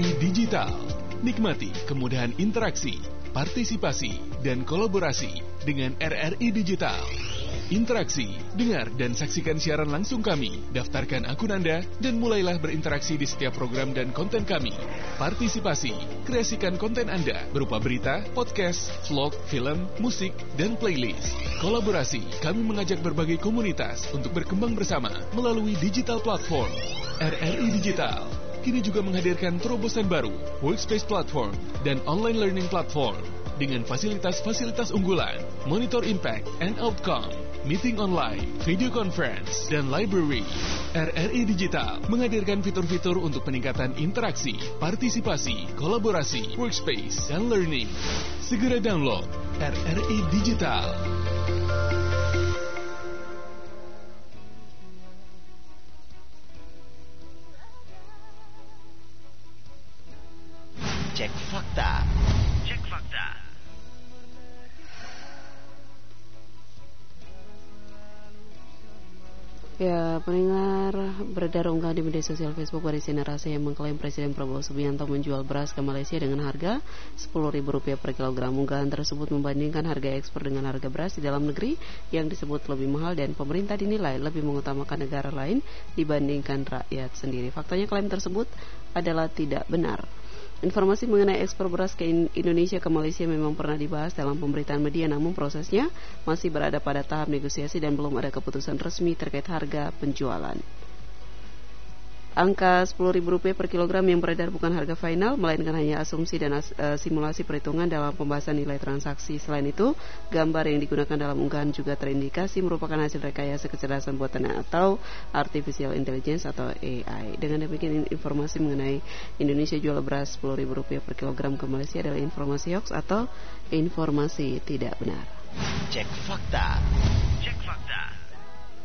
RRI Digital. Nikmati kemudahan interaksi, partisipasi, dan kolaborasi dengan RRI Digital. Interaksi, dengar dan saksikan siaran langsung kami, daftarkan akun Anda, dan mulailah berinteraksi di setiap program dan konten kami. Partisipasi, kreasikan konten Anda berupa berita, podcast, vlog, film, musik, dan playlist. Kolaborasi, kami mengajak berbagai komunitas untuk berkembang bersama melalui digital platform. RRI Digital kini juga menghadirkan terobosan baru, workspace platform, dan online learning platform dengan fasilitas-fasilitas unggulan, monitor impact and outcome, meeting online, video conference, dan library. RRI Digital menghadirkan fitur-fitur untuk peningkatan interaksi, partisipasi, kolaborasi, workspace, dan learning. Segera download RRI Digital. Cek fakta. Cek fakta. Ya, pendengar, beredar unggahan di media sosial Facebook berisi narasi yang mengklaim Presiden Prabowo Subianto menjual beras ke Malaysia dengan harga Rp10.000 per kilogram. Unggahan tersebut membandingkan harga ekspor dengan harga beras di dalam negeri yang disebut lebih mahal dan pemerintah dinilai lebih mengutamakan negara lain dibandingkan rakyat sendiri. Faktanya klaim tersebut adalah tidak benar. Informasi mengenai ekspor beras ke Indonesia ke Malaysia memang pernah dibahas dalam pemberitaan media, namun prosesnya masih berada pada tahap negosiasi dan belum ada keputusan resmi terkait harga penjualan. Angka Rp10.000 per kilogram yang beredar bukan harga final, melainkan hanya asumsi dan simulasi perhitungan dalam pembahasan nilai transaksi. Selain itu, gambar yang digunakan dalam unggahan juga terindikasi merupakan hasil rekayasa kecerdasan buatan atau Artificial Intelligence atau AI. Dengan demikian, informasi mengenai Indonesia jual beras Rp10.000 per kilogram ke Malaysia adalah informasi hoax atau informasi tidak benar. Cek fakta. Cek fakta.